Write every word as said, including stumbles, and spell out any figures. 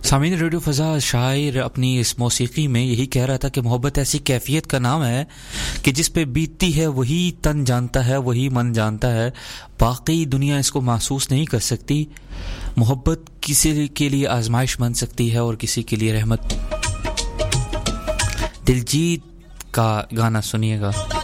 सामीन रेडियो फ़ज़ा शायर अपनी इस मौसीकी में यही कह रहा था कि मोहब्बत ऐसी कैफियत का नाम है कि जिस पे बीतती है वही तन जानता है, वही मन जानता है, बाकी दुनिया इसको महसूस नहीं कर सकती। मोहब्बत किसी के लिए आजमाइश बन सकती है और किसी के लिए रहमत। दिलजीत का गाना सुनिएगा।